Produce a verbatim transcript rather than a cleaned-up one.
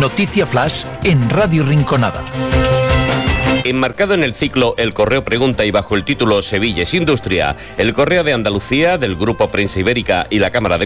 Noticia Flash en Radio Rinconada. Enmarcado en el ciclo El Correo Pregunta y bajo el título Sevilla es Industria, el Correo de Andalucía, del Grupo Prensa Ibérica y la Cámara de